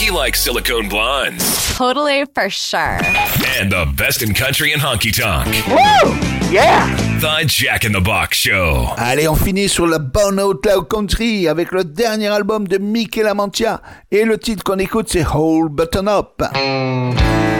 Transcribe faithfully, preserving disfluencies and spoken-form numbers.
He likes silicone blondes. Totally, for sure. And the best in country and honky-tonk. Woo! Yeah! The Jack in the Box Show. Allez, on finit sur la bonne haute loud country avec le dernier album de Mickey LaMantia. Et le titre qu'on écoute, c'est Hold Button Up.